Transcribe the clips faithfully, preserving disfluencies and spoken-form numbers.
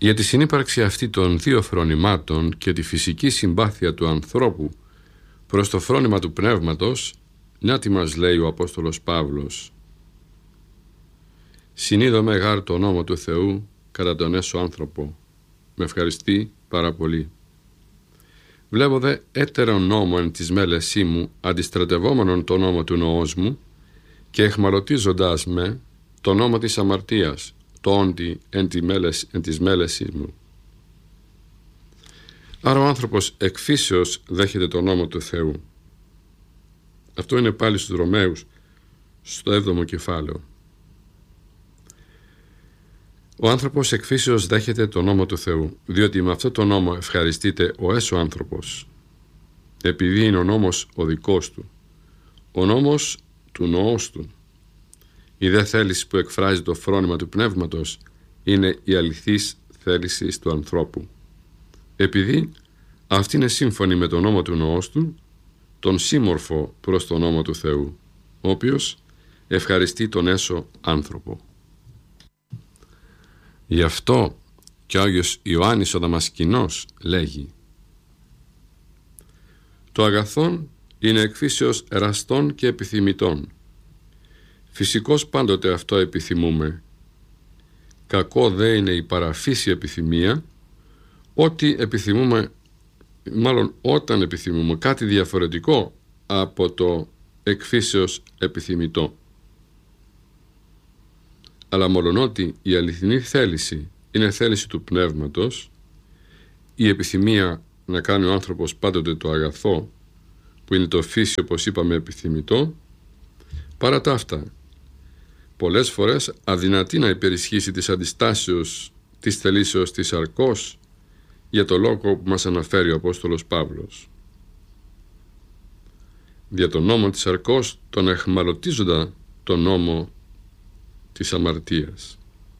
Για τη συνύπαρξη αυτή των δύο φρονημάτων και τη φυσική συμπάθεια του ανθρώπου προς το φρόνημα του πνεύματος, να τι μας λέει ο Απόστολος Παύλος. «Συνείδομαι γάρ το νόμο του Θεού κατά τον έσω άνθρωπο, με ευχαριστεί πάρα πολύ. Βλέπω δε έτερον νόμο εν της μέλεσή μου, αντιστρατευόμενον το νόμο του νοός μου, και εχμαλωτίζοντας με το νόμο της αμαρτίας, το όντι εν, τη μέλες, εν της μέλεσής μου». Άρα ο άνθρωπος εκ φύσεως δέχεται το νόμο του Θεού. Αυτό είναι πάλι στους Ρωμαίους, στο έβδομο κεφάλαιο. Ο άνθρωπος εκ φύσεως δέχεται το νόμο του Θεού, διότι με αυτό το νόμο ευχαριστείται ο έσω άνθρωπος, επειδή είναι ο νόμος ο δικός του, ο νόμος του νοός του. Η δε θέληση που εκφράζει το φρόνημα του πνεύματος είναι η αληθής θέληση του ανθρώπου, επειδή αυτή είναι σύμφωνη με τον νόμο του νοός του, τον σύμμορφο προς τον νόμο του Θεού, ο οποίος ευχαριστεί τον έσω άνθρωπο. Γι' αυτό και ο Άγιος Ιωάννης ο Δαμασκηνός λέγει: «Το αγαθόν είναι εκ φύσεως εραστών και επιθυμητών. Φυσικώς πάντοτε αυτό επιθυμούμε. Κακό δε είναι η παραφύση επιθυμία, ότι επιθυμούμε, μάλλον όταν επιθυμούμε κάτι διαφορετικό από το εκ φύσεως επιθυμητό. Αλλά μολονότι η αληθινή θέληση είναι θέληση του πνεύματος, η επιθυμία να κάνει ο άνθρωπος πάντοτε το αγαθό, που είναι το φύση όπως είπαμε επιθυμητό, παρά τα αυτά πολλές φορές αδυνατεί να υπερισχύσει της αντιστάσεως της θελήσεως της σαρκός, για το λόγο που μας αναφέρει ο Απόστολος Παύλος. Δια τον νόμο της σαρκός τον εχμαλωτίζοντα τον νόμο της αμαρτίας.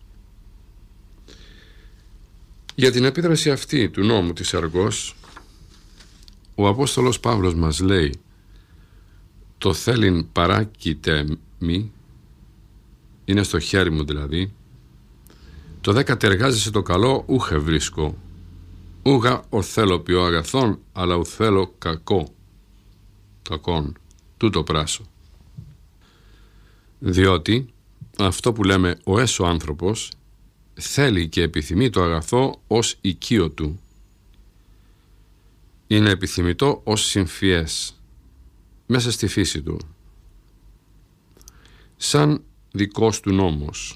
Για την επίδραση αυτή του νόμου της σαρκός, ο Απόστολος Παύλος μας λέει: «Το θέλειν παράκειται μη», είναι στο χέρι μου δηλαδή, «το δε κατεργάζεσαι το καλό ούχε βρίσκω, ούγα ο θέλω ποιό αγαθόν, αλλά ου θέλω κακό, κακόν, τούτο πράσο». Διότι αυτό που λέμε ο έσω άνθρωπος θέλει και επιθυμεί το αγαθό ως οικείο του. Είναι επιθυμητό ως συμφιές μέσα στη φύση του, σαν δικός του νόμος.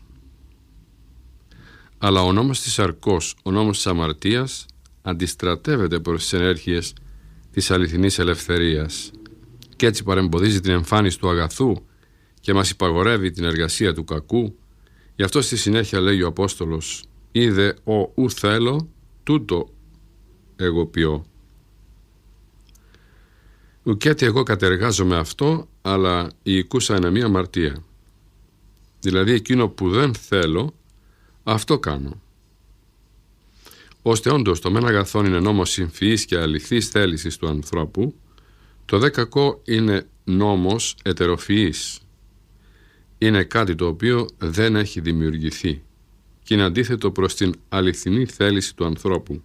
Αλλά ο νόμος της σαρκός, ο νόμος της αμαρτίας, αντιστρατεύεται προς τις ενέργειες της αληθινής ελευθερίας και έτσι παρεμποδίζει την εμφάνιση του αγαθού και μας υπαγορεύει την εργασία του κακού. Γι' αυτό στη συνέχεια λέγει ο Απόστολος: «Είδε ο ου θέλω, τούτο εγώ ποιώ». Ουκέτι εγώ κατεργάζομαι αυτό, αλλά η οικούσα είναι μία αμαρτία. Δηλαδή εκείνο που δεν θέλω, αυτό κάνω. Ώστε όντως το μεν αγαθόν είναι νόμος συμφυής και αληθής θέλησης του ανθρώπου, το δε κακό είναι νόμος ετεροφυής. Είναι κάτι το οποίο δεν έχει δημιουργηθεί και είναι αντίθετο προς την αληθινή θέληση του ανθρώπου.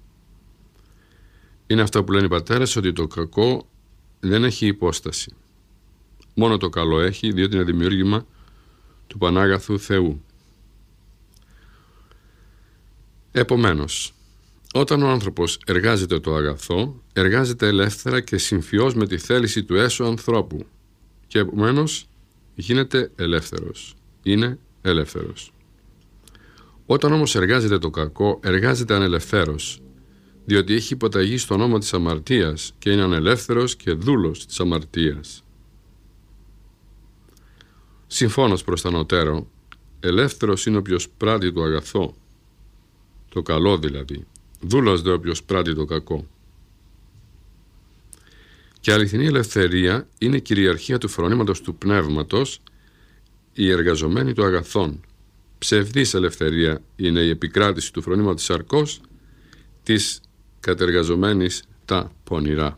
Είναι αυτό που λένε οι πατέρες, ότι το κακό δεν έχει υπόσταση. Μόνο το καλό έχει, διότι είναι δημιούργημα του Πανάγαθου Θεού. Επομένως, όταν ο άνθρωπος εργάζεται το αγαθό, εργάζεται ελεύθερα και συμφιώς με τη θέληση του έσω ανθρώπου και επομένως γίνεται ελεύθερος. Είναι ελεύθερος. Όταν όμως εργάζεται το κακό, εργάζεται ανελευθέρος, διότι έχει υποταγεί στον νόμο της αμαρτίας και είναι ανελεύθερος και δούλος της αμαρτίας. Συμφώνως προς τα ανωτέρω, ελεύθερος είναι όποιος πράττει το αγαθό, το καλό δηλαδή, δούλος δε όποιος πράττει το κακό. Και αληθινή ελευθερία είναι η κυριαρχία του φρονήματος του πνεύματος, η εργαζομένη του αγαθών. Ψευδής ελευθερία είναι η επικράτηση του φρονήματος της σαρκός, της κατεργαζομένης τα πονηρά.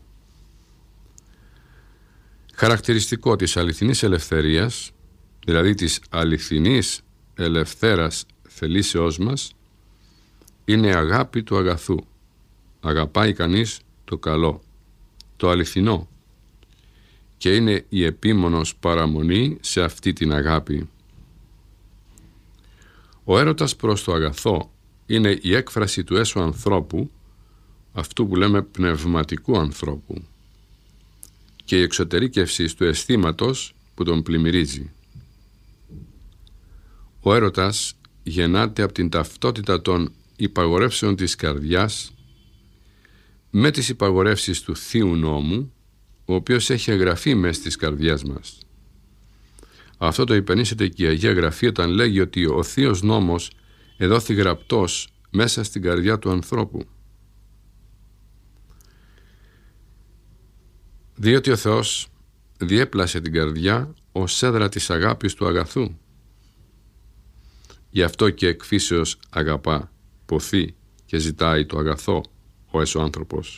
Χαρακτηριστικό της αληθινής ελευθερίας, δηλαδή της αληθινής ελευθέρας θελήσεώς μας, είναι αγάπη του αγαθού. Αγαπάει κανείς το καλό, το αληθινό, και είναι η επίμονος παραμονή σε αυτή την αγάπη. Ο έρωτας προς το αγαθό είναι η έκφραση του έσω ανθρώπου, αυτού που λέμε πνευματικού ανθρώπου, και η εξωτερήκευση του αισθήματος που τον πλημμυρίζει. Ο έρωτας γεννάται από την ταυτότητα των υπαγορεύσεων της καρδιάς με τις υπαγορεύσεις του Θείου Νόμου, ο οποίος έχει εγγραφεί μες στις καρδιές μας. Αυτό το υπενήσεται και η Αγία Γραφή όταν λέγει ότι ο Θείος Νόμος εδόθη γραπτός μέσα στην καρδιά του ανθρώπου. Διότι ο Θεός διέπλασε την καρδιά ως έδρα της αγάπης του αγαθού. Γι' αυτό και εκ φύσεως αγαπά, ποθεί και ζητάει το αγαθό ο έσω άνθρωπος.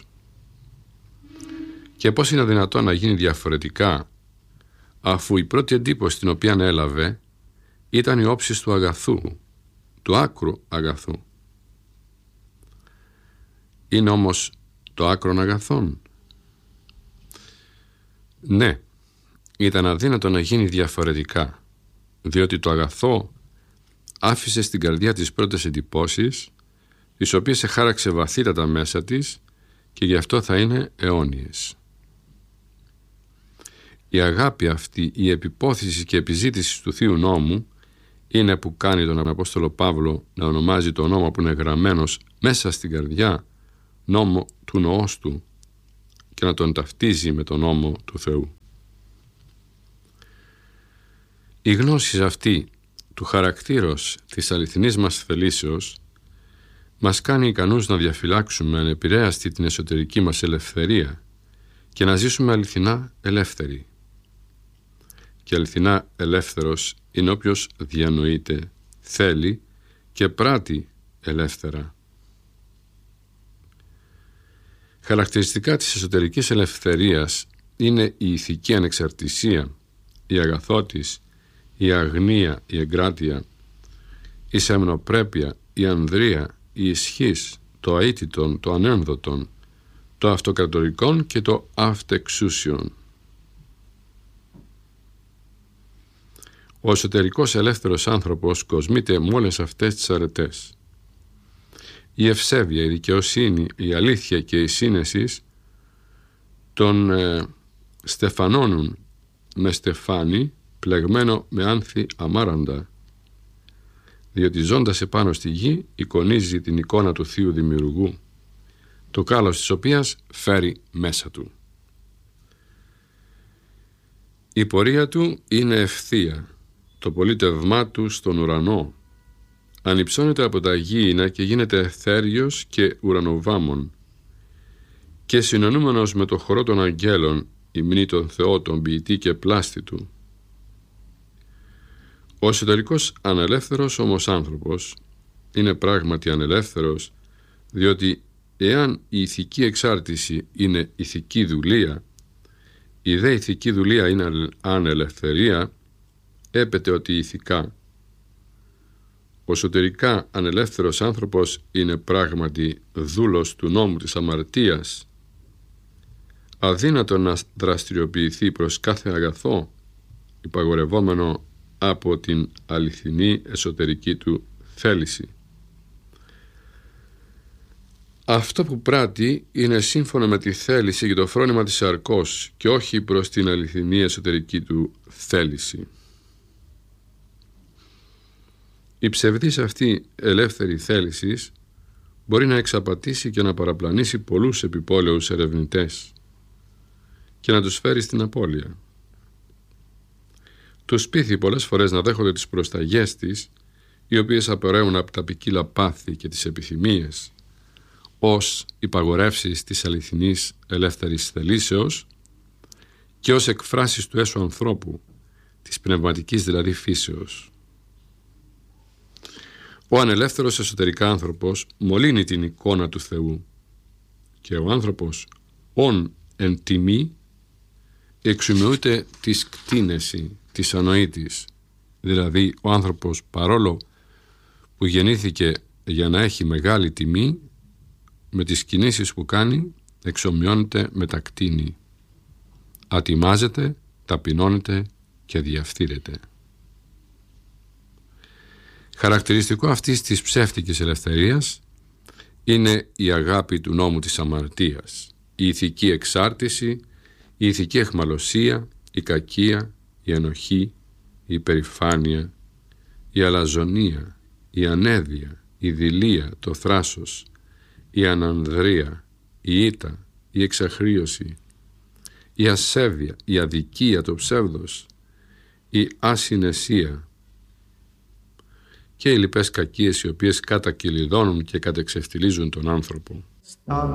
Και πώς είναι δυνατόν να γίνει διαφορετικά, αφού η πρώτη εντύπωση την οποία έλαβε ήταν η όψης του αγαθού, του άκρου αγαθού. Είναι όμως το άκρον αγαθόν? Ναι, ήταν αδύνατο να γίνει διαφορετικά, διότι το αγαθό άφησε στην καρδιά τις πρώτες εντυπώσεις, τις οποίες εχάραξε βαθύτατα μέσα της και γι' αυτό θα είναι αιώνιες. Η αγάπη αυτή, η επιπόθηση και επιζήτηση του Θείου Νόμου είναι που κάνει τον Απόστολο Παύλο να ονομάζει το νόμο που είναι γραμμένος μέσα στην καρδιά νόμο του νοός του και να τον ταυτίζει με τον νόμο του Θεού. Η γνώση αυτή του χαρακτήρος της αληθινής μας θελήσεως μας κάνει ικανούς να διαφυλάξουμε ανεπηρέαστη την εσωτερική μας ελευθερία και να ζήσουμε αληθινά ελεύθεροι. Και αληθινά ελεύθερος είναι όποιος διανοείται, θέλει και πράττει ελεύθερα. Χαρακτηριστικά της εσωτερικής ελευθερίας είναι η ηθική ανεξαρτησία, η αγαθότης, η αγνία, η εγκράτεια, η σεμνοπρέπεια, η ανδρεία, η ισχύς, το αίτητον, το ανένδοτον, το αυτοκρατορικόν και το αυτεξούσιον. Ο εσωτερικός ελεύθερος άνθρωπος κοσμείται με όλες αυτές τις αρετές. Η ευσέβεια, η δικαιοσύνη, η αλήθεια και η σύνεσης τον ε, στεφανώνουν με στεφάνι πλεγμένο με άνθη αμάραντα, διότι ζώντας επάνω στη γη εικονίζει την εικόνα του Θείου Δημιουργού, το κάλος της οποίας φέρει μέσα του. Η πορεία του είναι ευθεία, το πολίτευμά του στον ουρανό. Ανυψώνεται από τα γήινα και γίνεται εθέριος και ουρανοβάμων και συνονούμενος με το χορό των αγγέλων υμνεί τον Θεό, τον ποιητή και πλάστη του. Ο εσωτερικός ανελεύθερος όμως άνθρωπος είναι πράγματι ανελεύθερος, διότι εάν η ηθική εξάρτηση είναι ηθική δουλεία, η δε ηθική δουλεία είναι ανελευθερία, έπεται ότι ηθικά. Ο εσωτερικά ανελεύθερος άνθρωπος είναι πράγματι δούλος του νόμου της αμαρτίας, αδύνατο να δραστηριοποιηθεί προς κάθε αγαθό, υπαγορευόμενο από την αληθινή εσωτερική του θέληση. Αυτό που πράττει είναι σύμφωνα με τη θέληση και το φρόνημα της σαρκός και όχι προς την αληθινή εσωτερική του θέληση. Η ψευδής αυτή ελεύθερη θέλησης μπορεί να εξαπατήσει και να παραπλανήσει πολλούς επιπόλαιους ερευνητές και να τους φέρει στην απώλεια. Τους πείθει πολλές φορές να δέχονται τις προσταγές της, οι οποίες απορρέουν από τα ποικίλα πάθη και τις επιθυμίες, ως υπαγορεύσεις της αληθινής ελεύθερης θελήσεως και ως εκφράσεις του έσω ανθρώπου, της πνευματικής δηλαδή φύσεως. Ο ανελεύθερος εσωτερικά άνθρωπος μολύνει την εικόνα του Θεού και ο άνθρωπος ον εν τιμή εξομοιούται της κτίνεση, της ανοήτης, δηλαδή ο άνθρωπος παρόλο που γεννήθηκε για να έχει μεγάλη τιμή, με τις κινήσεις που κάνει εξομοιώνεται με τα κτήνη. Ατιμάζεται, ταπεινώνεται και διαφθείρεται. Χαρακτηριστικό αυτής της ψεύτικης ελευθερίας είναι η αγάπη του νόμου της αμαρτίας, η ηθική εξάρτηση, η ηθική αιχμαλωσία, η κακία, η ενοχή, η υπερηφάνεια, η αλαζονία, η ανέδεια, η δειλία, το θράσος, η ανανδρεία, η ήττα, η εξαχρίωση, η ασέβεια, η αδικία, το ψεύδος, η ασυνεσία και οι λοιπές κακίες οι οποίες κατακυλιδώνουν και κατεξευτιλίζουν τον άνθρωπο.